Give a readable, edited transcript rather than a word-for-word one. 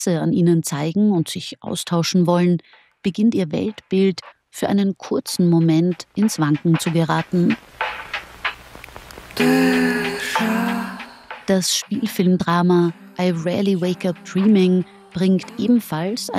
an ihnen zeigen und sich austauschen wollen, beginnt ihr Weltbild für einen kurzen Moment ins Wanken zu geraten. Das Spielfilmdrama I Rarely Wake Up Dreaming bringt ebenfalls